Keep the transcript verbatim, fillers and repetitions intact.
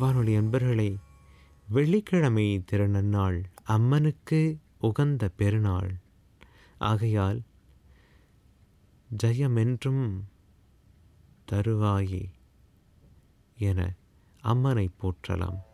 வானொலி அன்பர்களே, வெள்ளிக்கிழமை திருநன்னாள், அம்மனுக்கு உகந்த பெருநாள். ஆகையால் ஜெயமென்றும் தருவாயே என அம்மனை போற்றலாம்.